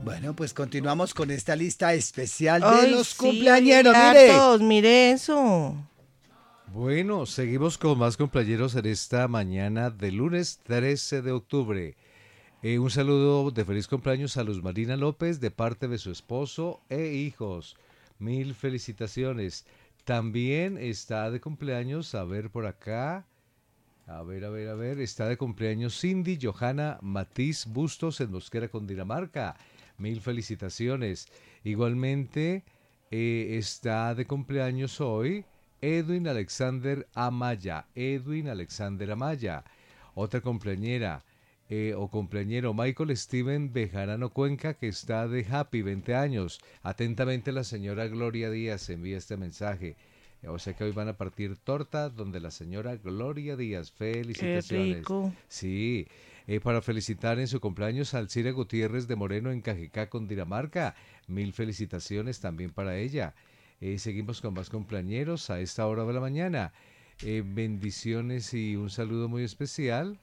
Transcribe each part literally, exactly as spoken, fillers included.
Bueno, pues continuamos con esta lista especial de Ay, los sí, cumpleañeros. hay Mire. hartos, mire eso. Bueno, seguimos con más cumpleaños en esta mañana de lunes trece de octubre. Eh, un saludo de feliz cumpleaños a Luz Marina López de parte de su esposo e hijos. Mil felicitaciones. También está de cumpleaños, a ver por acá, a ver, a ver, a ver, está de cumpleaños Cindy Johanna Matiz Bustos en Mosquera, Cundinamarca. Mil felicitaciones. Igualmente eh, está de cumpleaños hoy Edwin Alexander Amaya. Edwin Alexander Amaya. Otra cumpleañera eh, o cumpleañero Michael Steven Bejarano Cuenca, que está de happy veinte años. Atentamente la señora Gloria Díaz envía este mensaje. O sea que hoy van a partir torta donde la señora Gloria Díaz. Felicitaciones. Qué rico. Sí, eh, para felicitar en su cumpleaños a Alcira Gutiérrez de Moreno en Cajicá, Cundinamarca. Mil felicitaciones también para ella. Eh, seguimos con más cumpleañeros a esta hora de la mañana. Eh, bendiciones y un saludo muy especial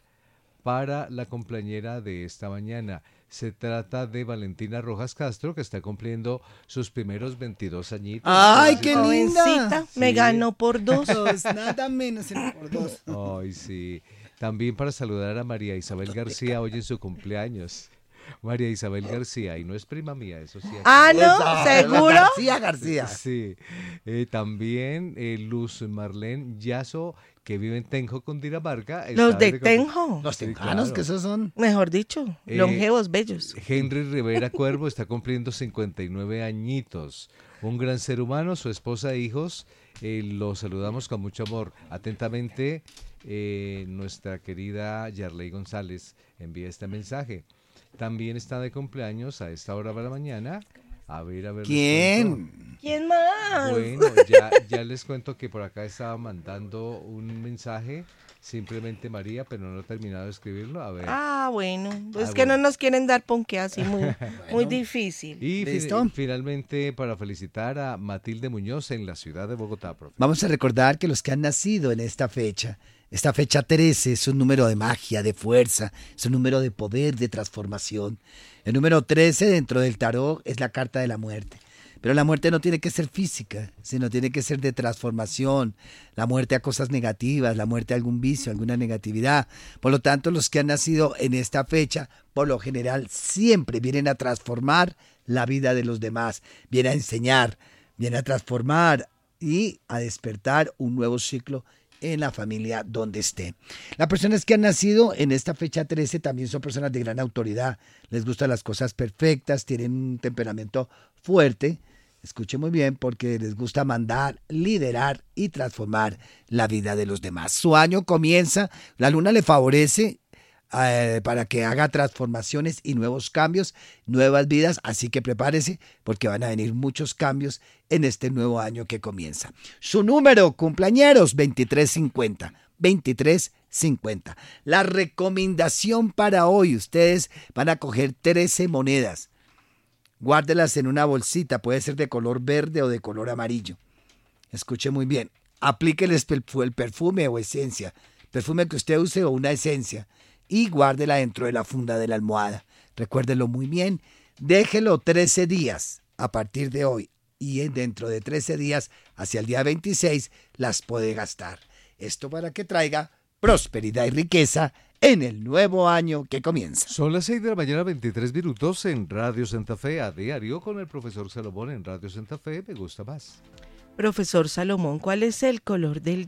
para la cumpleañera de esta mañana. Se trata de Valentina Rojas Castro, que está cumpliendo sus primeros veintidós añitos. ¡Ay, qué linda! Jovencita, me Sí. ganó por dos. Dos, nada menos en por dos. Ay, sí. También para saludar a María Isabel García hoy en su cumpleaños. María Isabel García, y no es prima mía, eso sí. Ah, Esa, ¿no? ¿Seguro? García García. Sí. Eh, también eh, Luz Marlene Yazo, que vive en Tenjo, Cundinamarca. Los está de cum- Tenjo. Los Sí, tejanos, claro. que esos son. Mejor dicho, Eh, longevos, bellos. Henry Rivera Cuervo está cumpliendo cincuenta y nueve añitos. Un gran ser humano, su esposa e hijos. Eh, lo saludamos con mucho amor. Atentamente, eh, nuestra querida Yarley González envía este mensaje. También está de cumpleaños a esta hora de la mañana. A ver, a ver. les cuento. ¿Quién? ¿Quién más? Bueno, ya, ya les cuento que por acá estaba mandando un mensaje, simplemente María, pero no he terminado de escribirlo. A ver. Ah, bueno. Es Ah, que bueno. no nos quieren dar ponque así muy, muy difícil. Y fi- ¿Listo? finalmente para felicitar a Matilde Muñoz en la ciudad de Bogotá, profe. Vamos a recordar que los que han nacido en esta fecha, esta fecha trece es un número de magia, de fuerza, es un número de poder, de transformación. El número trece dentro del tarot es la carta de la muerte. Pero la muerte no tiene que ser física, sino tiene que ser de transformación, la muerte a cosas negativas, la muerte a algún vicio, alguna negatividad. Por lo tanto, los que han nacido en esta fecha, por lo general, siempre vienen a transformar la vida de los demás, vienen a enseñar, vienen a transformar y a despertar un nuevo ciclo en la familia donde esté. Las personas que han nacido en esta fecha trece también son personas de gran autoridad, les gustan las cosas perfectas, tienen un temperamento fuerte. Escuche muy bien, porque les gusta mandar, liderar y transformar la vida de los demás. Su año comienza, la luna le favorece eh, para que haga transformaciones y nuevos cambios, nuevas vidas, así que prepárese porque van a venir muchos cambios en este nuevo año que comienza. Su número, cumpleañeros, veintitrés cincuenta. veintitrés cincuenta. La recomendación para hoy, ustedes van a coger trece monedas. Guárdelas en una bolsita, puede ser de color verde o de color amarillo. Escuche muy bien. Aplíqueles el perfume o esencia, perfume que usted use o una esencia, y guárdela dentro de la funda de la almohada. Recuérdelo muy bien. Déjelo trece días a partir de hoy, y dentro de trece días, hacia el día veintiséis, las puede gastar. Esto para que traiga prosperidad y riqueza en el nuevo año que comienza. Son las seis de la mañana, veintitrés minutos en Radio Santa Fe, a diario con el profesor Salomón en Radio Santa Fe. Me gusta más. Profesor Salomón, ¿cuál es el color del